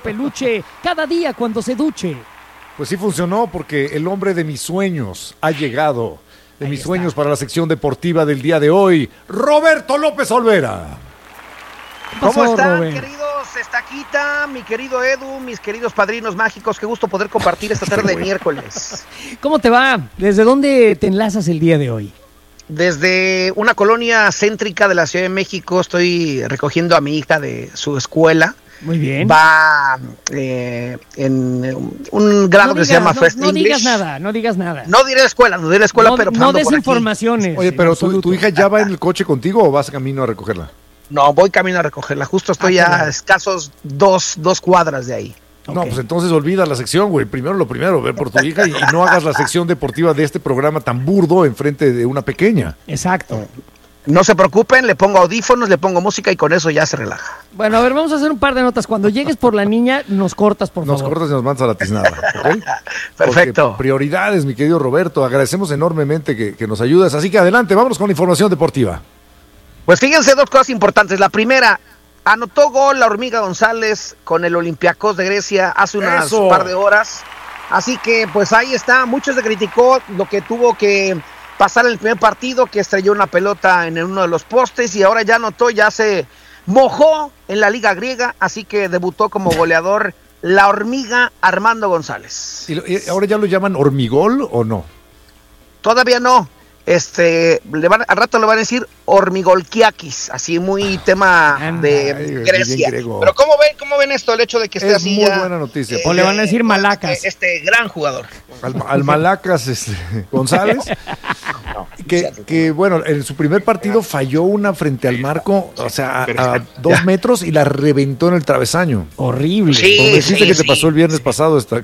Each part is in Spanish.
peluche cada día cuando se duche. Pues sí funcionó porque el hombre de mis sueños ha llegado. De mis sueños para la sección deportiva del día de hoy, Roberto López Olvera. ¿Cómo están, Robert? queridos Estaquita, mi querido Edu, mis queridos padrinos mágicos? Qué gusto poder compartir esta tarde de miércoles. ¿Cómo te va? ¿Desde dónde te enlazas el día de hoy? Desde una colonia céntrica de la Ciudad de México estoy recogiendo a mi hija de su escuela. Muy bien. Va en un grado que se llama First no English. No digas nada. No diré la escuela, pero no pasando por aquí. desinformaciones. Oye, pero en absoluto. ¿tu hija ya va en el coche contigo o vas camino a recogerla? No, voy camino a recogerla. Justo estoy a escasos dos cuadras de ahí. No, Ok. pues entonces olvida la sección, güey. Primero lo primero, ve por tu hija y no hagas la sección deportiva de este programa tan burdo enfrente de una pequeña. Exacto. No se preocupen, le pongo audífonos, le pongo música y con eso ya se relaja. Bueno, a ver, vamos a hacer un par de notas. Cuando llegues por la niña, nos cortas, por Nos favor. cortas y nos mandas a la tiznada, ¿ok? Perfecto. Porque prioridades, mi querido Roberto. Agradecemos enormemente que nos ayudas. Así que adelante, vámonos con la información deportiva. Pues fíjense dos cosas importantes. La primera, anotó gol la Hormiga González con el Olympiacos de Grecia hace unas ¡Eso! par de horas. Así que pues ahí está. Mucho se criticó lo que tuvo que pasar en el primer partido, que estrelló una pelota en uno de los postes y ahora ya anotó, ya se mojó en la Liga Griega. Así que debutó como goleador la Hormiga Armando González. ¿Y ahora ya lo llaman hormigol o no? Todavía no. Al rato le van a decir Hormigolkiakis, así muy tema de Ay, Grecia. bien griego. Pero ¿cómo ven esto, el hecho de que esté Es así muy ya, buena noticia. O le van a decir Malacas. Este gran jugador. Al Malacas González, que bueno, en su primer partido falló una frente al marco, o sea, a 2 metros y la reventó en el travesaño. Horrible. Sí. Como dijiste que te sí. pasó el viernes pasado esta.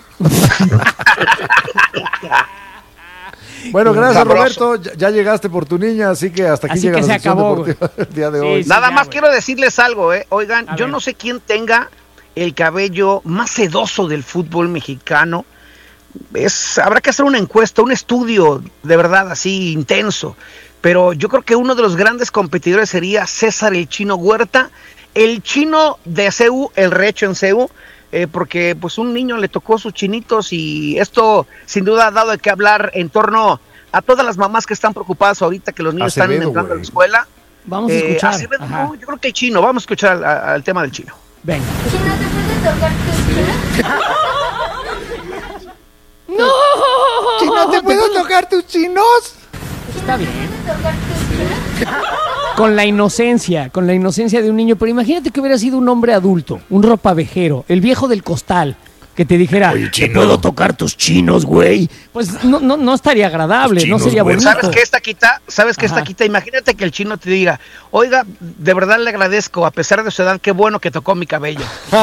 Bueno, gracias Sabroso. Roberto, ya llegaste por tu niña, así que hasta aquí Así llega que la se sección acabó, deportiva del día de Sí, hoy. sí. Nada ya, más güey. quiero decirles algo, Oigan, A yo ver. no sé quién tenga el cabello más sedoso del fútbol mexicano. Habrá que hacer una encuesta, un estudio de verdad así intenso. Pero yo creo que uno de los grandes competidores sería César el Chino Huerta, el chino de CEU, el recho en CEU, porque pues un niño le tocó sus chinitos y esto sin duda ha dado de qué hablar en torno a todas las mamás que están preocupadas ahorita que los niños Acevedo, están entrando a la güey. escuela. Vamos a escuchar. Acevedo, Ajá. no, yo creo que el chino, vamos a escuchar al tema del chino. Venga. Chino, ¿te puedes tocar tus chinos? ¡No! ¿No te puedo tocar tus chinos? Está bien. ¿Tocar tus chinos? Con la inocencia de un niño. Pero imagínate que hubiera sido un hombre adulto, un ropavejero, el viejo del costal, que te dijera, Oye, ¿te chino. puedo tocar tus chinos, güey? Pues no estaría agradable, Tus no chinos, sería güey. bonito. ¿Sabes qué esta quita? Ajá. Imagínate que el chino te diga, oiga, de verdad le agradezco, a pesar de su edad, qué bueno que tocó mi cabello.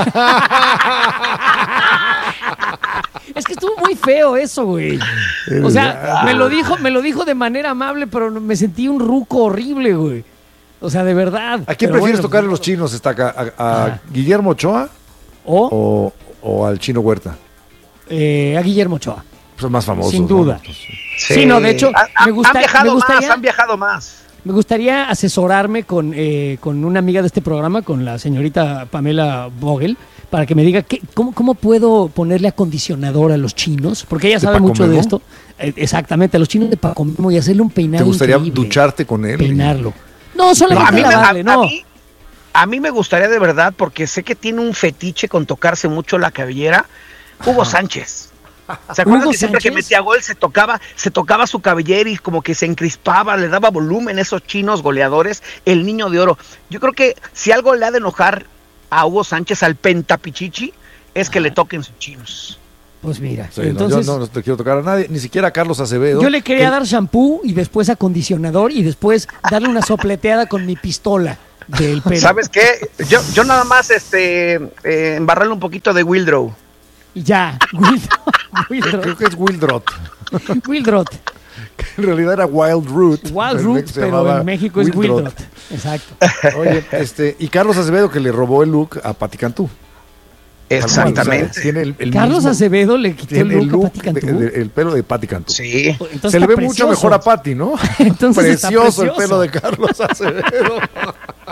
Es que estuvo muy feo eso, güey. O sea, me lo dijo de manera amable, pero me sentí un ruco horrible, güey. O sea, de verdad. ¿A quién Pero prefieres bueno, tocar en los chinos, Estaca? ¿A Guillermo Ochoa o al Chino Huerta? A Guillermo Ochoa. Pues más famoso. Sin duda. ¿no? Sí, no, de hecho, me han viajado más. Me gustaría asesorarme con una amiga de este programa, con la señorita Pamela Vogel, para que me diga cómo puedo ponerle acondicionador a los chinos, porque ella ¿De sabe Paco mucho de Memo? esto. Exactamente, a los chinos de Paco Memo y hacerle un peinado ¿Te gustaría increíble. ducharte con él? Peinarlo. No, solamente lavarle, no. A mí me gustaría de verdad, porque sé que tiene un fetiche con tocarse mucho la cabellera, Hugo Sánchez. ¿Se acuerdan ¿Hugo que siempre que Sánchez? metía gol se tocaba su cabellera y como que se encrispaba, le daba volumen a esos chinos goleadores, el niño de oro? Yo creo que si algo le ha de enojar a Hugo Sánchez, al pentapichichi, es que le toquen sus chinos. Pues mira, Sí, entonces yo no te quiero tocar a nadie, ni siquiera a Carlos Acevedo. yo le quería dar shampoo y después acondicionador y después darle una sopleteada con mi pistola del pelo. ¿Sabes qué? Yo nada más embarrarle un poquito de Wildrow. Y ya, Creo que es Wildrot. Wildrot. En realidad era Wild Root. Wild El Root, Mex se pero llamaba en México es Wildrot. Wildrot. Exacto. Oye, y Carlos Acevedo que le robó el look a Pati Cantú. Exactamente. O sea, tiene el Carlos mismo- Acevedo le quitó el tiene el look a look, Pati Cantú. el pelo de Pati Cantú. Sí. Entonces Se le está ve mucho precioso. mejor a Pati, ¿no? Entonces está precioso el precioso. pelo de Carlos Acevedo.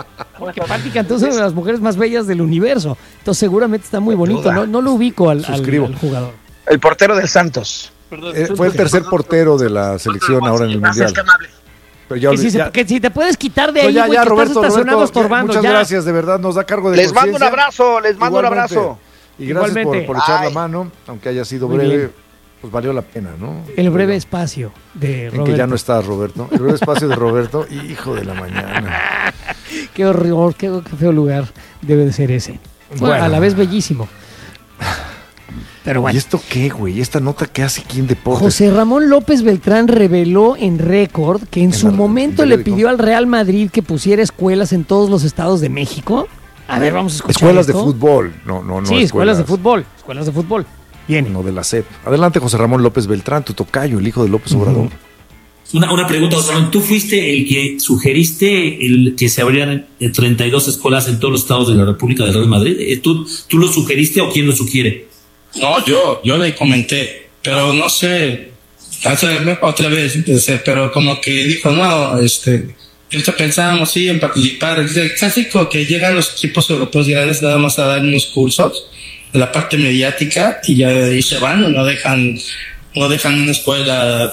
Que Patti Cantú es una de las mujeres más bellas del universo. Entonces seguramente está muy bonito. No lo ubico al jugador. El portero del Santos. Fue el tercer portero de la selección ahora en el Mundial. Pero ya, que si te puedes quitar de ahí, ya, güey, que Roberto, estás estacionado estorbando. Muchas gracias, de verdad, nos da cargo de Les mando un conciencia. abrazo. Y gracias por echar la mano, aunque haya sido breve, pues valió la pena, ¿no? El breve espacio de Roberto. En que ya no estás, Roberto. El breve espacio de Roberto, hijo de la mañana. Qué horror, qué feo lugar debe de ser ese. Bueno, a la vez bellísimo. Pero bueno. ¿Y esto qué, güey? ¿Esta nota qué hace aquí en Deportes? José Ramón López Beltrán reveló en Récord que en su momento le pidió al Real Madrid que pusiera escuelas en todos los estados de México. A ver, vamos a escuchar escuelas esto. de fútbol, no. Sí, escuelas de fútbol. Escuelas de fútbol. Bien. No de la SEP. Adelante, José Ramón López Beltrán, tu tocayo, el hijo de López Obrador. Una pregunta, José Ramón. ¿Tú fuiste el que sugeriste el que se abrieran 32 escuelas en todos los estados de la República del Real Madrid? ¿Tú lo sugeriste o quién lo sugiere? No, yo le comenté, pero no sé, otra vez, pero como que dijo, no, pensábamos sí en participar, es clásico que llegan los equipos europeos grandes nada más a dar unos cursos de la parte mediática y ya de ahí se van, no dejan una escuela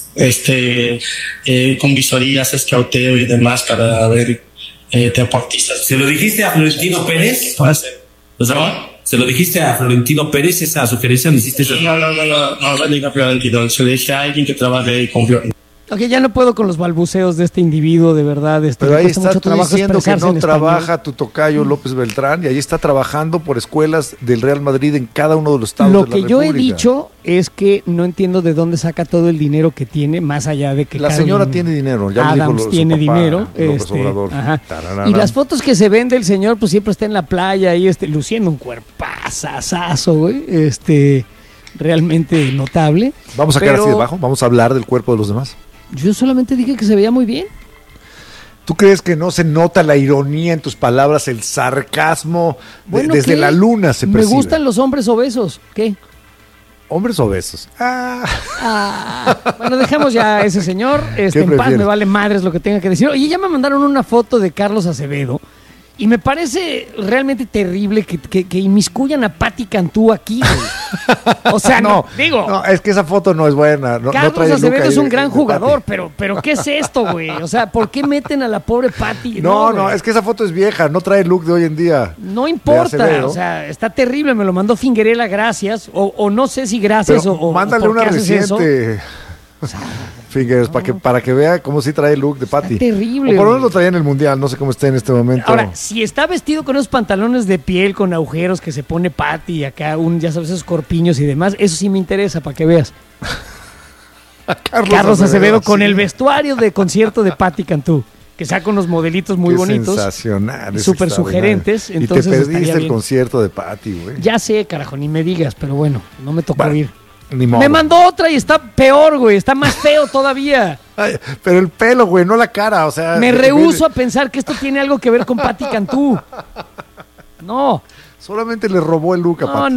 con visorías, escauteo y demás para ver deportistas. ¿Se lo dijiste a Florentino Pérez? ¿Se lo dijiste a Florentino Pérez esa sugerencia? ¿No hiciste eso? No le dije a Florentino, se lo dije a alguien que trabaje ahí con Florentino. Ok, ya no puedo con los balbuceos de este individuo, de verdad. Pero ahí está tú diciendo que no trabaja tu tocayo López Beltrán, y ahí está trabajando por escuelas del Real Madrid en cada uno de los estados de la República. Lo que yo he dicho es que no entiendo de dónde saca todo el dinero que tiene, más allá de que la señora tiene dinero, ya Adams dijo tiene dinero, Obrador. Y las fotos que se ven del señor, pues siempre está en la playa ahí, luciendo un cuerpazazazo, güey, realmente notable. Vamos a quedar así debajo, vamos a hablar del cuerpo de los demás. Yo solamente dije que se veía muy bien. ¿Tú crees que no se nota la ironía en tus palabras, el sarcasmo? Bueno, desde la luna se percibe. Me gustan los hombres obesos. ¿Qué? ¿Hombres obesos? Bueno, dejemos ya a ese señor. En paz, me vale madres lo que tenga que decir. Oye, ya me mandaron una foto de Carlos Acevedo. Y me parece realmente terrible que inmiscuyan a Patti Cantú aquí, güey. O sea, no, es que esa foto no es buena. Carlos Acevedo es un gran jugador, pero ¿qué es esto, güey? O sea, ¿por qué meten a la pobre Patti? No, es que esa foto es vieja, no trae el look de hoy en día. No importa, o sea, está terrible, me lo mandó Fingerela, gracias, o no sé si gracias pero o mándale una reciente. O sea, Fingers, para que vea cómo sí trae el look de Patti. Terrible. O por lo menos lo traía en el Mundial, no sé cómo está en este momento. Ahora, si está vestido con esos pantalones de piel con agujeros que se pone Patti y acá ya sabes, esos corpiños y demás, eso sí me interesa para que veas. Carlos Acevedo con el vestuario de concierto de Patti Cantú, que saca unos modelitos muy bonitos. Sensacional. Súper sugerentes. Entonces y te perdiste el concierto de Patti, güey. Ya sé, carajo, ni me digas, pero bueno, no me tocó ir. Ni modo. Me mandó otra y está peor, güey. Está más feo todavía. Ay, pero el pelo, güey, no la cara, o sea... Me rehúso a pensar que esto tiene algo que ver con Patti Cantú. No. Solamente le robó el look a Patti.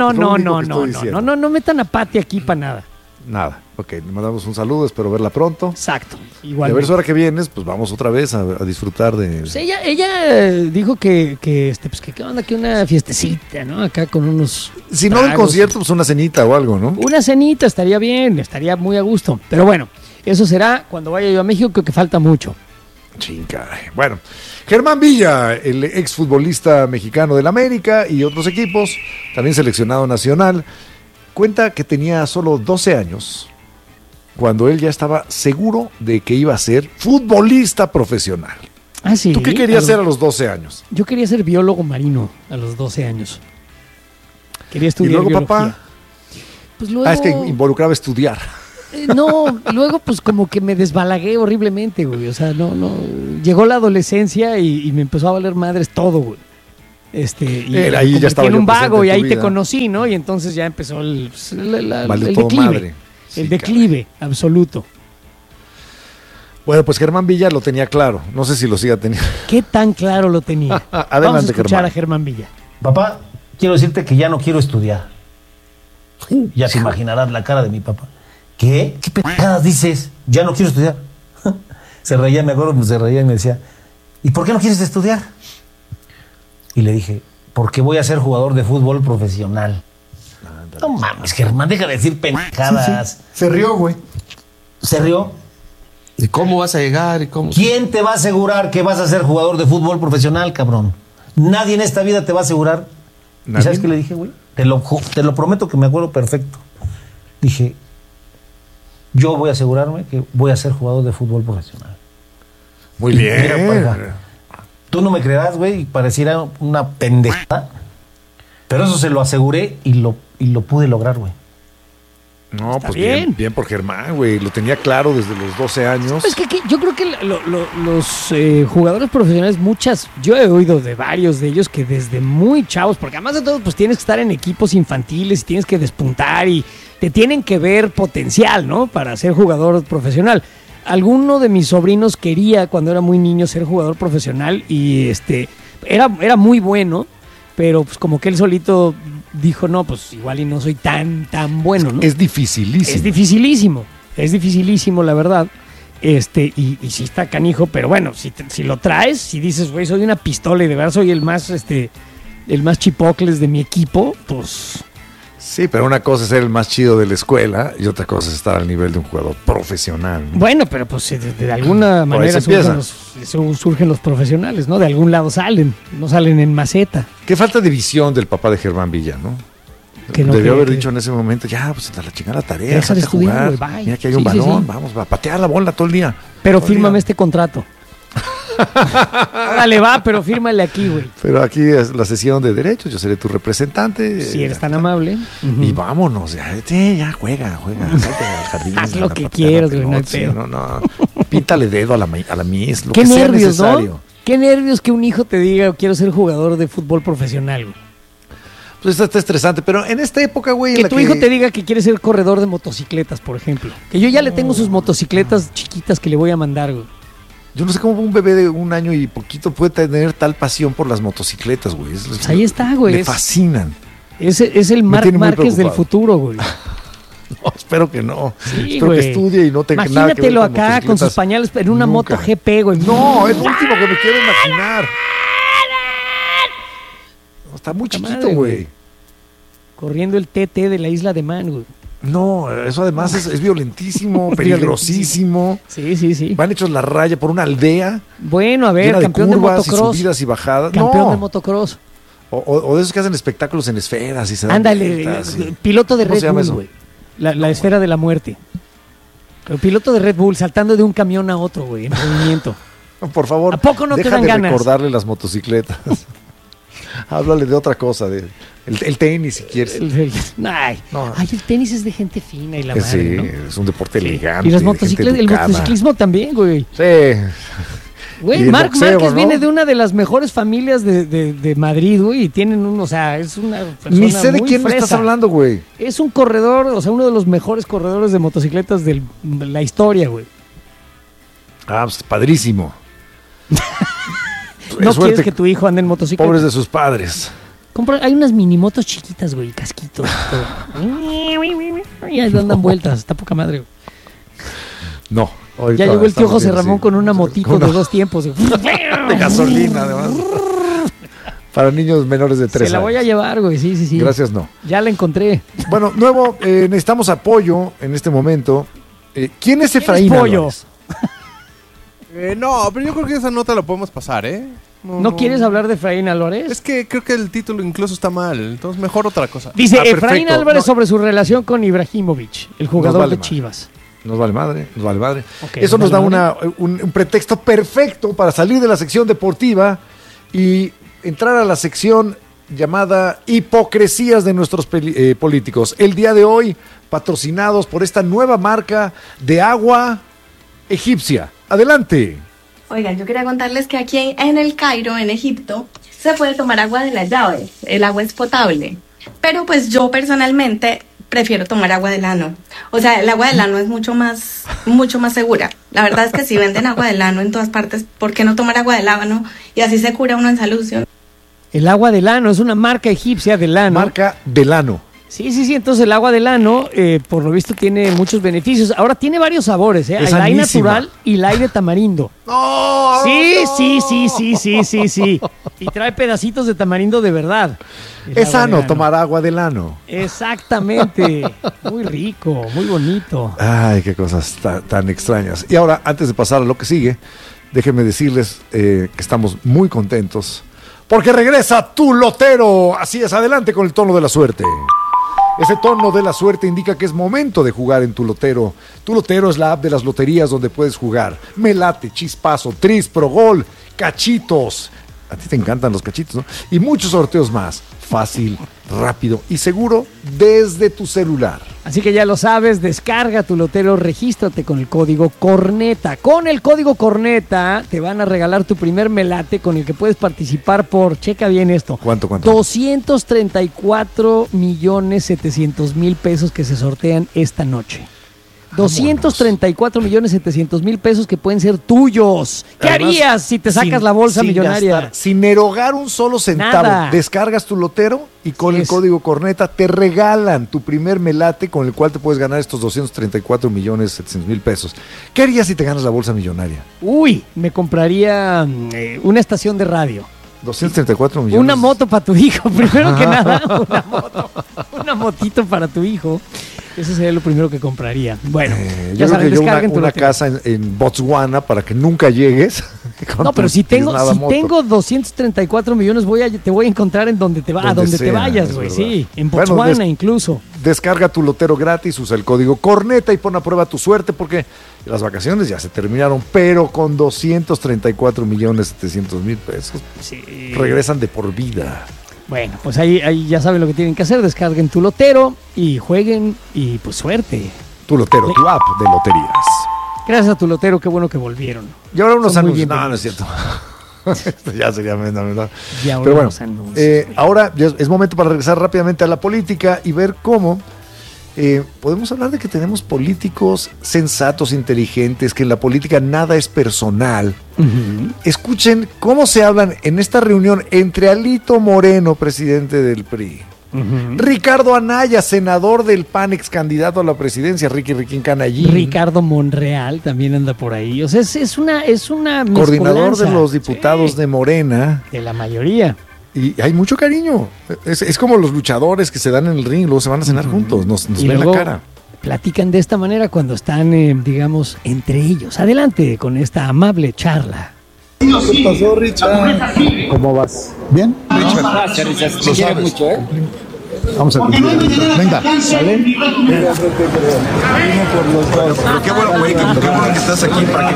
No metan a Patti aquí para nada. Nada. Ok, le mandamos un saludo, espero verla pronto. Exacto. Igual. Y a ver si ahora que vienes, pues vamos otra vez a disfrutar de... Pues ella dijo que qué onda, que una fiestecita, ¿no? Acá con unos... Si no del concierto, pues una cenita o algo, ¿no? Una cenita estaría bien, estaría muy a gusto. Pero bueno, eso será cuando vaya yo a México, creo que falta mucho. Chingaray. Bueno, Germán Villa, el exfutbolista mexicano del América y otros equipos, también seleccionado nacional, cuenta que tenía solo 12 años cuando él ya estaba seguro de que iba a ser futbolista profesional. Ah, sí. ¿Tú qué querías ser a los 12 años? Yo quería ser biólogo marino a los 12 años. Quería estudiar biología. ¿Y luego, biología. papá? Pues luego... es que involucraba estudiar. No, luego pues como que me desbalagué horriblemente, güey. O sea, no. Llegó la adolescencia y me empezó a valer madres todo, güey. Ahí ya estaba en un vago y ahí vida. te conocí, ¿no? Y entonces ya empezó el declive. Madre. Sí, el declive absoluto. Bueno, pues Germán Villa lo tenía claro. No sé si lo siga teniendo. ¿Qué tan claro lo tenía? Adelante, Vamos a escuchar Germán. a Germán Villa. Papá, quiero decirte que ya no quiero estudiar. Ya te imaginarás la cara de mi papá. ¿Qué? ¿Qué pendejadas dices? Ya no quiero estudiar. Se reía, me acuerdo, se reía y me decía, ¿y por qué no quieres estudiar? Y le dije, porque voy a ser jugador de fútbol profesional. No mames, Germán, deja de decir pendejadas. Sí. Se rió, güey. ¿Se rió? ¿Y cómo vas a llegar? ¿Y cómo? ¿Quién te va a asegurar que vas a ser jugador de fútbol profesional, cabrón? Nadie en esta vida te va a asegurar. ¿Y sabes qué le dije, güey? Te lo prometo que me acuerdo perfecto. Dije, yo voy a asegurarme que voy a ser jugador de fútbol profesional. Muy Y bien. mira, pareja, tú no me creerás, güey, y pareciera una pendejada, pero eso se lo aseguré y lo pude lograr, güey. No, Está pues bien. bien por Germán, güey. Lo tenía claro desde los 12 años. Es que yo creo que los jugadores profesionales, yo he oído de varios de ellos que desde muy chavos, porque además de todo, pues tienes que estar en equipos infantiles y tienes que despuntar y te tienen que ver potencial, ¿no? Para ser jugador profesional. Alguno de mis sobrinos quería, cuando era muy niño, ser jugador profesional y era muy bueno, pero pues como que él solito dijo, no, pues igual y no soy tan bueno, ¿no? Es dificilísimo. Es dificilísimo, la verdad. Y sí está canijo, pero bueno, si lo traes, si dices, güey, soy una pistola y de verdad soy el más chipocles de mi equipo, pues... Sí, pero una cosa es ser el más chido de la escuela y otra cosa es estar al nivel de un jugador profesional, ¿no? Bueno, pero pues de alguna Por ahí manera se surgen los profesionales, ¿no? De algún lado no salen en maceta. Qué falta de visión del papá de Germán Villa, ¿no? Que no Debió cree haber que- dicho en ese momento, ya, pues a la chingada la tarea, Deja de salte a estudiar, jugar. güey, bye. Mira que hay un Sí, sí, balón, sí. vamos, va a patear la bola todo el día. Pero Todo el fírmame día. este contrato. Órale, va, pero fírmale aquí, güey. Pero aquí es la sesión de derechos, yo seré tu representante. Si eres tan amable. Y vámonos, ya juega, salte al jardín. Haz a lo la que patada, quieras, la güey, no hay pelota, pedo. sí, no. Píntale dedo a la Miss, lo Qué que sea nervios, necesario. ¿no? Qué nervios que un hijo te diga, quiero ser jugador de fútbol profesional, güey. Pues esto está estresante, pero en esta época, güey, en Que la tu hijo te diga que quiere ser corredor de motocicletas, por ejemplo. Que yo ya le tengo sus motocicletas chiquitas que le voy a mandar, güey. Yo no sé cómo un bebé de 1 año y poquito puede tener tal pasión por las motocicletas, güey. Pues ahí está, güey. Me fascinan. Es el Me Marc tiene muy Márquez del preocupado. futuro, güey. No, espero que no. Sí, espero güey. que estudie y no tenga nada que ver Imagínatelo con acá con motocicletas. sus pañales en una Nunca. moto GP, güey. No, es lo último que me quiero imaginar. No, está muy Puta chiquito, madre, güey. Corriendo el TT de la Isla de Man, güey. No, eso además es violentísimo, peligrosísimo. Sí. Van hechos la raya por una aldea Bueno, a ver, llena de campeón de curvas y motocross. subidas y bajadas. Campeón No. de motocross. O de esos que hacen espectáculos en esferas y se dan Ándale, vueltas y- piloto de ¿Cómo Red se llama Bull, eso? güey. La esfera de la muerte. El piloto de Red Bull saltando de un camión a otro, güey, en movimiento. Por favor, ¿A poco no te deja dan de ganas? recordarle las motocicletas. Háblale de otra cosa, el tenis si quieres. Ay, No. ay, el tenis es de gente fina y la madre, Sí, ¿no? es un deporte elegante. Y las de gente motocicletas, el educada. motociclismo también, güey. Sí. Y Güey, el Marc boxeo, Márquez ¿no? viene de una de las mejores familias de Madrid, güey, y tienen o sea, es una persona Ni sé de muy quién me fresa. estás hablando, güey. Es un corredor, o sea, uno de los mejores corredores de motocicletas de la historia, güey. Ah, pues padrísimo. No Suerte, quieres que tu hijo ande en motocicleta. pobres de sus padres. Hay unas minimotos chiquitas, güey, casquitos. todo. Y ahí andan vueltas, está poca madre, güey. No. ahorita Ya llegó el tío estamos José bien, Ramón sí. con una motito Con de una- 2 tiempos. de gasolina, además. Para niños menores de 3 Se la voy a años. llevar, güey, sí. Gracias, no. Ya la encontré. Bueno, nuevo, necesitamos apoyo en este momento. ¿Quién es Efraín pollo? Álvarez? No, pero yo creo que esa nota la podemos pasar, ¿eh? ¿No quieres hablar de Efraín Álvarez? Es que creo que el título incluso está mal, entonces mejor otra cosa. Dice perfecto. Efraín Álvarez No. sobre su relación con Ibrahimovic, el jugador vale de madre. Chivas. Nos vale madre. Ok, Eso nos da vale madre. un pretexto perfecto para salir de la sección deportiva y entrar a la sección llamada Hipocresías de nuestros políticos. El día de hoy, patrocinados por esta nueva marca de agua egipcia. Adelante. Oigan, yo quería contarles que aquí en el Cairo, en Egipto, se puede tomar agua de la llave. El agua es potable. Pero pues yo personalmente prefiero tomar agua del ano. O sea, el agua del ano es mucho más segura. La verdad es que si venden agua del ano en todas partes, ¿por qué no tomar agua del ano? Y así se cura uno en salud, ¿sí? El agua del ano es una marca egipcia del ano. Marca Delano. Sí, entonces el agua del ano, por lo visto, tiene muchos beneficios. Ahora tiene varios sabores, ¿eh? Es Hay sanísima. natural y la hay de tamarindo. ¡No! Sí. Y trae pedacitos de tamarindo de verdad. Es sano tomar agua del ano. Exactamente. Muy rico, muy bonito. Ay, qué cosas tan extrañas. Y ahora, antes de pasar a lo que sigue, déjenme decirles que estamos muy contentos porque regresa Tu Lotero. Así es, adelante con el tono de la suerte. Ese tono de la suerte indica que es momento de jugar en Tu Lotero. Tu Lotero es la app de las loterías donde puedes jugar Melate, Chispazo, Tris, Progol, Cachitos. A ti te encantan los cachitos, ¿no? Y muchos sorteos más. Fácil, rápido y seguro desde tu celular. Así que ya lo sabes, descarga Tu Lotero, regístrate con el código CORNETA. Con el código CORNETA te van a regalar tu primer melate con el que puedes participar por, checa bien esto. ¿Cuánto? 234,700,000 pesos que se sortean esta noche. 234,700,000 pesos que pueden ser tuyos. ¿Qué Además, harías si te sacas la bolsa millonaria? Sin erogar un solo centavo. Nada. Descargas Tu Lotero y con Sí el código CORNETA te regalan tu primer melate con el cual te puedes ganar estos 234,700,000 pesos. ¿Qué harías si te ganas la bolsa millonaria? Uy, me compraría una estación de radio. 234 millones. Una moto para tu hijo, primero que nada, una moto. Una motito para tu hijo. Eso sería lo primero que compraría. Bueno, yo creo que yo una casa en Botswana para que nunca llegues. No, pero si tengo 234 millones, te voy a encontrar en donde te vayas, güey. Sí, en Botswana incluso. Descarga Tu Lotero gratis, usa el código CORNETA y pon a prueba tu suerte porque las vacaciones ya se terminaron, pero con 234,700,000 pesos regresan de por vida. Bueno, pues ahí ya saben lo que tienen que hacer. Descarguen Tu Lotero y jueguen y pues suerte. Tu Lotero, tu app de loterías. Gracias a Tu Lotero, qué bueno que volvieron. Y ahora unos anuncios. No, no es cierto. Esto ya sería ¿verdad? Ya pero bueno, ahora es momento para regresar rápidamente a la política y ver cómo podemos hablar de que tenemos políticos sensatos, inteligentes, que en la política nada es personal. Uh-huh. Escuchen cómo se hablan en esta reunión entre Alito Moreno, presidente del PRI, uh-huh, Ricardo Anaya, senador del PAN, ex candidato a la presidencia, Riquín Canallín. Ricardo Monreal también anda por ahí. O sea, es una coordinador de los diputados de Morena. De la mayoría. Y hay mucho cariño. Es como los luchadores que se dan en el ring, luego se van a cenar juntos, nos ven la cara. Platican de esta manera cuando están, digamos, entre ellos. Adelante con esta amable charla. ¿Qué pasó, Richard? ¿Cómo vas? ¿Bien? Richard, gracias, Richard. Te quiere mucho, ¿eh? Vamos a cumplir. Venga, ¿sale? Pero qué bueno, güey, qué bueno que estás aquí para que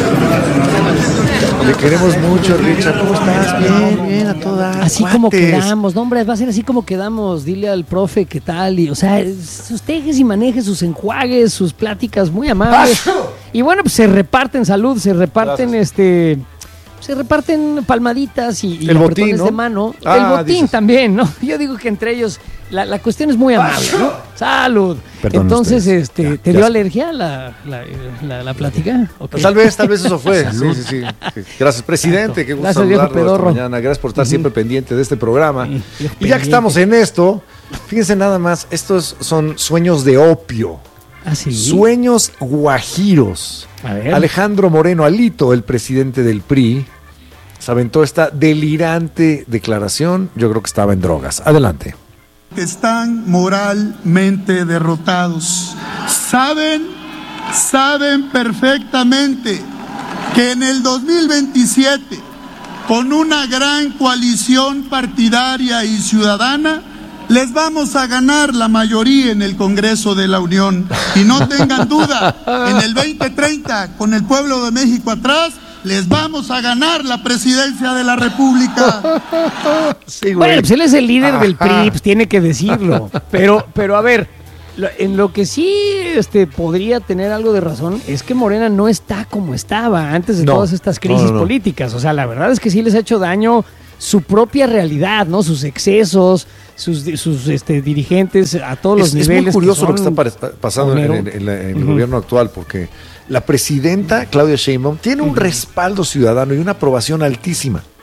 le queremos mucho, Richard. ¿Cómo estás? Bien, a todas. Así como quedamos, no, hombre, va a ser así como quedamos. Dile al profe qué tal. Y, o sea, sus tejes y manejes, sus enjuagues, sus pláticas muy amables. Y bueno, pues se reparten salud, se reparten se reparten palmaditas y el botín, ¿no? De mano. El botín dices. También, ¿no? Yo digo que entre ellos la cuestión es muy amable, ¿no? Salud. Perdón. Entonces, ¿te dio alergia la plática? Okay. Tal vez eso fue. Sí. Gracias, presidente. Qué gusto saludarlo esta mañana. Gracias por estar siempre pendiente de este programa. Y ya que estamos en esto, fíjense nada más, estos son sueños de opio. ¿Ah, sí? Sueños guajiros. Alejandro Moreno Alito, el presidente del PRI, se aventó esta delirante declaración. Yo creo que estaba en drogas. Adelante. Están moralmente derrotados. Saben perfectamente que en el 2027, con una gran coalición partidaria y ciudadana, les vamos a ganar la mayoría en el Congreso de la Unión. Y no tengan duda, en el 2030, con el pueblo de México atrás, les vamos a ganar la presidencia de la República. Sí, bueno, pues él es el líder del PRI, pues tiene que decirlo. Pero a ver, en lo que sí podría tener algo de razón es que Morena no está como estaba antes de todas estas crisis políticas. O sea, la verdad es que sí les ha hecho daño su propia realidad, ¿no? Sus excesos, sus dirigentes a todos los niveles. Es muy curioso lo que está pasando en el gobierno actual, porque la presidenta Claudia Sheinbaum tiene un respaldo ciudadano y una aprobación altísima.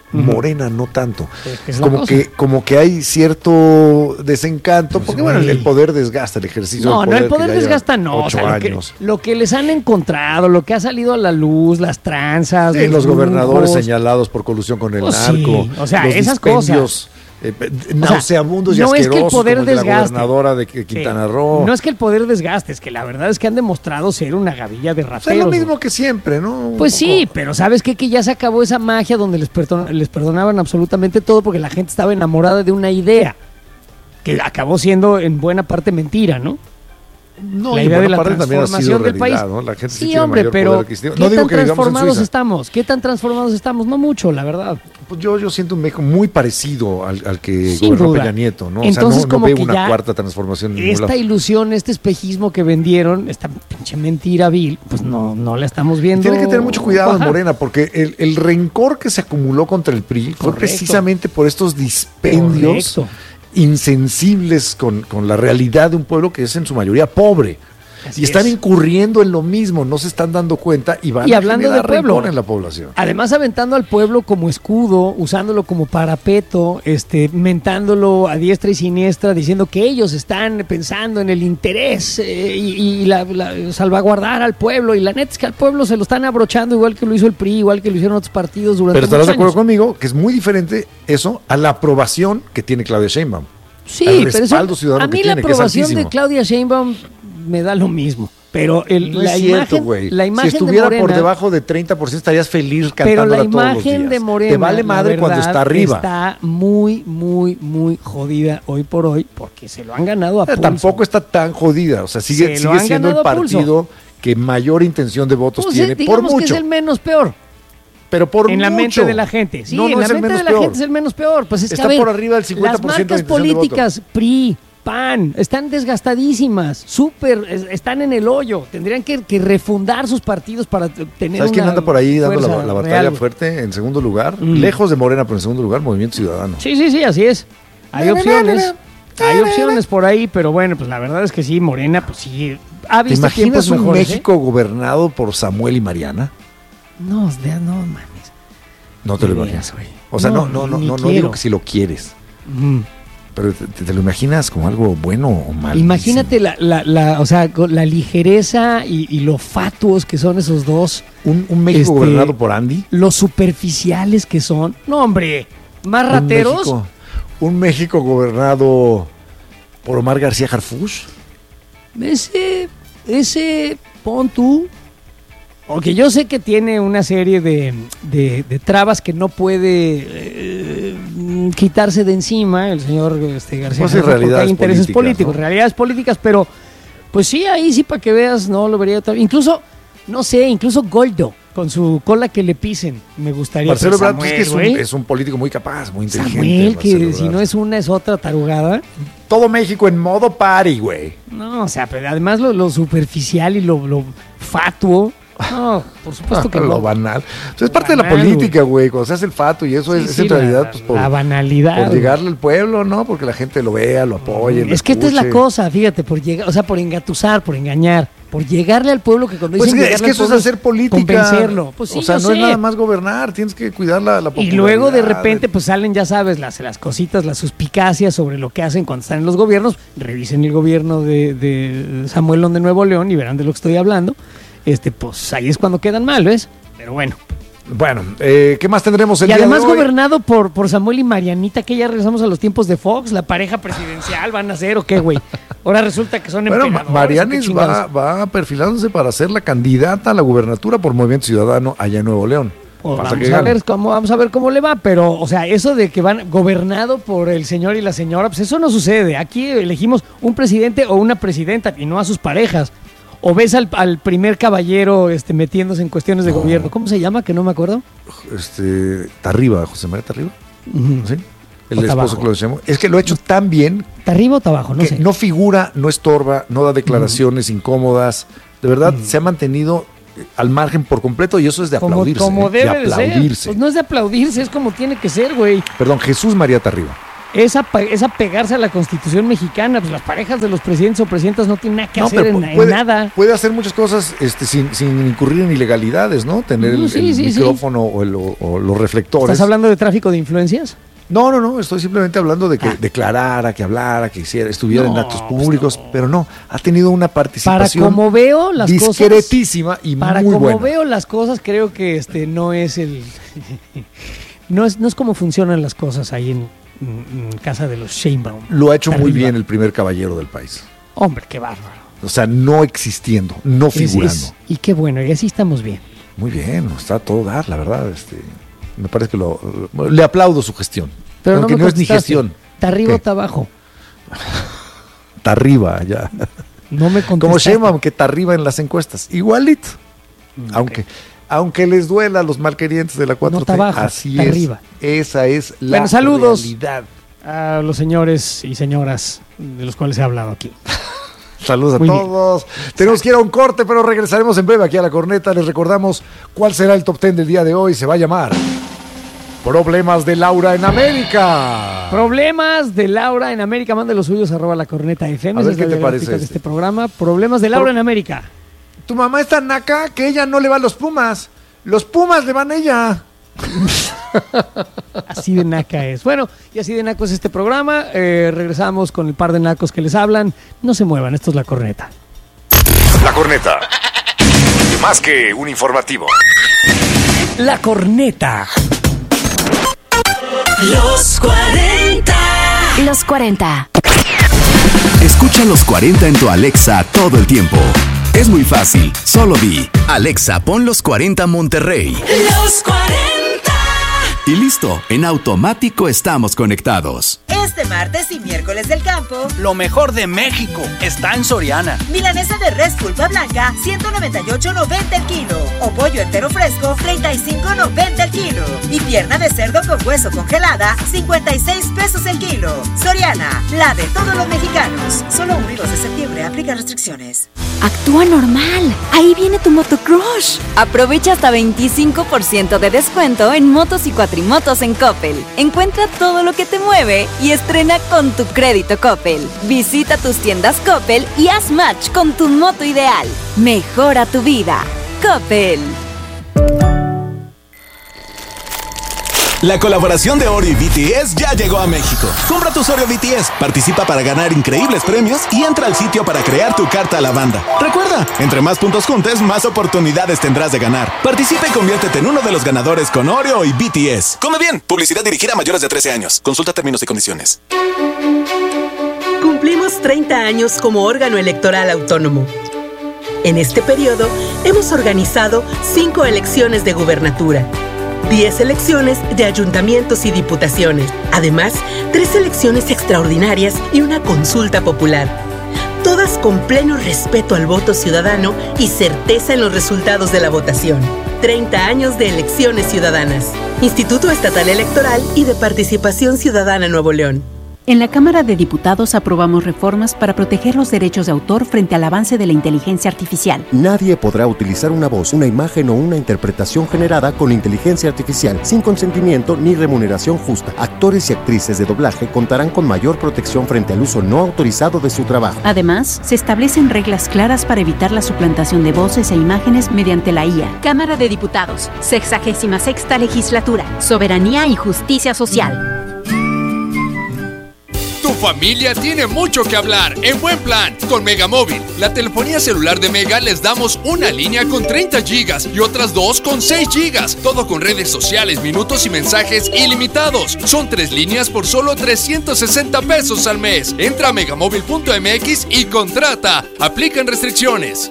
Morena no tanto. Es como que hay cierto desencanto, porque bueno, el poder desgasta el ejercicio. No, del poder, el poder desgasta no. 8 años. Lo que les han encontrado, lo que ha salido a la luz, las tranzas. Sí, los gobernadores señalados por colusión con el narco. Sí. O sea, los esas cosas. Nauseabundos y no asquerosos, es que el poder como el de desgaste. la gobernadora de Quintana Roo. No es que el poder desgaste, es que la verdad es que han demostrado ser una gavilla de rateros. O sea, es lo mismo que siempre, ¿no? Pues sí, pero ¿sabes qué? Que ya se acabó esa magia donde les perdonaban absolutamente todo porque la gente estaba enamorada de una idea que acabó siendo en buena parte mentira, ¿no? No, la idea de la transformación ha sido del país. ¿no? La gente sí, hombre, pero ¿qué no digo tan que transformados estamos? ¿Qué tan transformados estamos? No mucho, la verdad. Pues yo siento un México muy parecido al que Sin gobernó duda. Peña Nieto, ¿no? Entonces, o sea, no como veo que una ya cuarta transformación en ningún esta lado. ilusión, este espejismo que vendieron, esta pinche mentira vil, pues no la estamos viendo. Tiene que tener mucho cuidado en Morena, porque el rencor que se acumuló contra el PRI fue precisamente por estos dispendios insensibles con la realidad de un pueblo que es en su mayoría pobre. Así y están es. incurriendo en lo mismo, no se están dando cuenta y van Y a hablando generar del pueblo, rencor en la población. Además, aventando al pueblo como escudo, usándolo como parapeto, mentándolo a diestra y siniestra, diciendo que ellos están pensando en el interés y la salvaguardar al pueblo. Y la neta es que al pueblo se lo están abrochando igual que lo hizo el PRI, igual que lo hicieron otros partidos durante Pero estarás de muchos acuerdo años. conmigo que es muy diferente eso a la aprobación que tiene Claudia Sheinbaum. Sí, al pero respaldo eso, ciudadano a mí que la tiene, que es aprobación de altísimo. Claudia Sheinbaum me da lo mismo. Pero No es cierto, güey. la imagen si estuviera de por Morena, debajo de 30% estarías feliz pero cantándola la todos los imagen días. de Morena, Te vale madre la cuando verdad, está arriba. está muy, muy, muy jodida hoy por hoy porque se lo han ganado a pulso. Tampoco está tan jodida. O sea, sigue Se lo han siendo el ganado a pulso. partido que mayor intención de votos Pues, tiene, por digamos mucho. que es el menos peor. Pero por en la mucho. mente de la gente. Sí, no en la es el mente menos de la peor. gente es el menos peor. Pues es que, Está a ver, por arriba del 50% las de marcas intención de voto. políticas, PRI, PAN, están desgastadísimas, están en el hoyo. Tendrían que refundar sus partidos para tener ¿Sabes quién una anda por ahí dando fuerza la batalla real? fuerte en segundo lugar? Lejos de Morena, pero en segundo lugar, Movimiento Ciudadano. Sí, así es. Hay opciones. Hay opciones por ahí, pero bueno, pues la verdad es que sí, Morena, pues sí. Ha ¿Te visto imaginas tiempos un mejores, México gobernado por Samuel y Mariana? No mames. No te lo De imaginas. veras, güey. O sea, no ni digo quiero. que si lo quieres. Ujú. Pero te lo imaginas como algo bueno o malo. Imagínate o sea, con la ligereza y lo fatuos que son esos dos. Un México gobernado por Andy. Los superficiales que son. No, hombre, más rateros. Un México gobernado por Omar García Harfuch. Ese pon tú. Porque yo sé que tiene una serie de trabas que no puede quitarse de encima el señor García. Pues Harfuch, porque hay intereses políticas, políticos, ¿no? realidades políticas, pero pues sí, ahí sí para que veas, no lo vería. Incluso, no sé, incluso Goldo, con su cola que le pisen, me gustaría. Marcelo Ebrard Samuel, es que güey. es un político muy capaz, muy inteligente. Samuel, que Marcelo si Ebrard. no es una, es otra tarugada. Todo México en modo party, güey. No, o sea, pero además lo superficial y lo fatuo. No, por supuesto que Lo no. banal. O sea, es parte de la Banal, política, güey. Cuando se hace el fato y eso Sí, es sí, en realidad pues, la banalidad. por llegarle al pueblo, ¿no? Porque la gente lo vea, lo apoye. lo Es que esta es la escuche. cosa, fíjate, por llegar, o sea, por engatusar, por engañar, por llegarle al pueblo que cuando Pues dicen es llegarle que al eso es pueblo hacer política. convencerlo. Pues sí, o sea, yo no es sé. nada más gobernar, tienes que cuidar la Y popularidad. luego de repente pues salen, ya sabes, las cositas, las suspicacias sobre lo que hacen cuando están en los gobiernos. Revisen el gobierno de Samuel de Nuevo León y verán de lo que estoy hablando. Pues ahí es cuando quedan mal, ¿ves? Pero bueno. Bueno, ¿qué más tendremos el Y día además de hoy? gobernado por Samuel y Marianita, que ya regresamos a los tiempos de Fox, la pareja presidencial, ¿van a ser o qué, güey? Ahora resulta que son Bueno, emperadores, Marianis ¿o qué chingados? va perfilándose para ser la candidata a la gubernatura por Movimiento Ciudadano allá en Nuevo León. Pues Pasa que vamos a ver cómo le va, pero, o sea, eso de que van gobernado por el señor y la señora, pues eso no sucede. Aquí elegimos un presidente o una presidenta y no a sus parejas. O ves al primer caballero metiéndose en cuestiones de gobierno. ¿Cómo se llama? Que no me acuerdo. Tarriba, José María Tarriba. ¿Sí? El O esposo Tabajo. que lo decíamos. Es que lo ha hecho tan bien ¿Tarriba o Tabajo? No que sé. no figura, no estorba, no da declaraciones incómodas. De verdad, se ha mantenido al margen por completo y eso es de aplaudirse. Como de debe de ser. aplaudirse. Pues no es de aplaudirse, es como tiene que ser, güey. Perdón, Jesús María Tarriba. es apegarse a la Constitución mexicana. Pues las parejas de los presidentes o presidentas no tienen nada que hacer en nada. Puede hacer muchas cosas sin incurrir en ilegalidades, ¿no? Tener el micrófono o los reflectores. ¿Estás hablando de tráfico de influencias? No, estoy simplemente hablando de que declarara, que hablara, que estuviera en actos públicos, pero no, ha tenido una participación para como veo las discretísima cosas, y para muy buena. Como veo las cosas, creo que no es no es como funcionan las cosas ahí en casa de los Sheinbaum. Lo ha hecho muy bien el primer caballero del país. Hombre, qué bárbaro. O sea, no existiendo, no figurando. Y qué bueno, y así estamos bien. Muy bien, está a todo dar, la verdad. Me parece que le aplaudo su gestión. Pero aunque no es ni gestión. ¿Está arriba o está abajo? Está arriba, ya. No me contestaste. Como Sheinbaum, que está arriba en las encuestas. Igualito. Aunque les duela a los malquerientes de la 4T, no está abajo, así está es. Arriba. Esa es la saludos realidad. A los señores y señoras de los cuales he hablado aquí. Saludos a todos. Tenemos que ir a un corte, pero regresaremos en breve aquí a La Corneta. Les recordamos cuál será el top 10 del día de hoy. Se va a llamar Problemas de Laura en América. Problemas de Laura en América. Mande los suyos @lacorneta.fm. A ver qué te parece de este programa. Problemas de Laura en América. Tu mamá es tan naca que ella no le va a los Pumas. Los Pumas le van a ella. Así de naca es. Bueno, y así de naco es este programa. Regresamos con el par de nacos que les hablan. No se muevan, esto es La Corneta. La Corneta. Más que un informativo. La Corneta. Los 40. Los 40. Escucha Los 40 en tu Alexa todo el tiempo. Es muy fácil, solo di Alexa, pon Los 40 Monterrey. Los 40. Y listo, en automático estamos conectados. Este martes y miércoles del campo, lo mejor de México está en Soriana. Milanesa de res pulpa blanca, 198.90 el kilo. O pollo entero fresco, 35.90 el kilo. Y pierna de cerdo con hueso congelada, 56 pesos el kilo. Soriana, la de todos los mexicanos. Solo 1 y 2 de septiembre, aplica restricciones. Actúa normal. Ahí viene tu Motocrush. Aprovecha hasta 25% de descuento en motos y cuatrimotos en Coppel. Encuentra todo lo que te mueve y estrena con tu crédito Coppel. Visita tus tiendas Coppel y haz match con tu moto ideal. Mejora tu vida. Coppel. La colaboración de Oreo y BTS ya llegó a México. Compra tus Oreo BTS, participa para ganar increíbles premios y entra al sitio para crear tu carta a la banda. Recuerda, entre más puntos juntes, más oportunidades tendrás de ganar. Participa y conviértete en uno de los ganadores con Oreo y BTS. Come bien, publicidad dirigida a mayores de 13 años. Consulta términos y condiciones. Cumplimos 30 años como órgano electoral autónomo. En este periodo, hemos organizado 5 elecciones de gubernatura, 10 elecciones de ayuntamientos y diputaciones. Además, 3 elecciones extraordinarias y una consulta popular. Todas con pleno respeto al voto ciudadano y certeza en los resultados de la votación. 30 años de elecciones ciudadanas. Instituto Estatal Electoral y de Participación Ciudadana Nuevo León. En la Cámara de Diputados aprobamos reformas para proteger los derechos de autor frente al avance de la inteligencia artificial. Nadie podrá utilizar una voz, una imagen o una interpretación generada con inteligencia artificial sin consentimiento ni remuneración justa. Actores y actrices de doblaje contarán con mayor protección frente al uso no autorizado de su trabajo. Además, se establecen reglas claras para evitar la suplantación de voces e imágenes mediante la IA. Cámara de Diputados, 66ª Legislatura, Soberanía y Justicia Social. Tu familia tiene mucho que hablar en Buen Plan con Megamóvil. La telefonía celular de Mega les damos una línea con 30 gigas y otras 2 con 6 gigas. Todo con redes sociales, minutos y mensajes ilimitados. Son 3 líneas por solo 360 pesos al mes. Entra a megamóvil.mx y contrata. Aplican restricciones.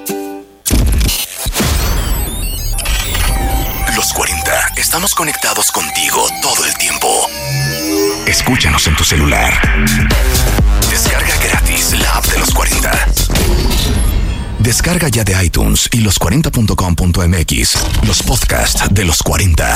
Los 40. Estamos conectados contigo todo el tiempo. Escúchanos en tu celular. Descarga gratis la app de Los 40. Descarga ya de iTunes y los40.com.mx los podcasts de Los 40.